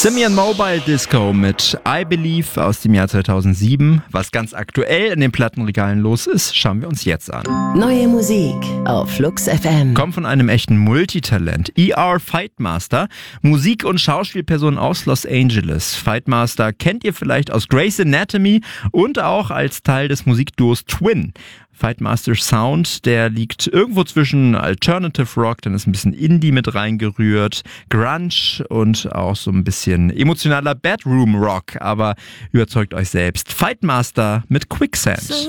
Simian Mobile Disco mit I Believe aus dem Jahr 2007. Was ganz aktuell in den Plattenregalen los ist, schauen wir uns jetzt an. Neue Musik auf Flux FM. Kommt von einem echten Multitalent. ER Fightmaster, Musik- und Schauspielperson aus Los Angeles. Fightmaster kennt ihr vielleicht aus Grey's Anatomy und auch als Teil des Musikduos Twin. Fightmasters Sound, der liegt irgendwo zwischen Alternative Rock, dann ist ein bisschen Indie mit reingerührt, Grunge und auch so ein bisschen emotionaler Bedroom Rock, aber überzeugt euch selbst. Fightmaster mit Quicksand.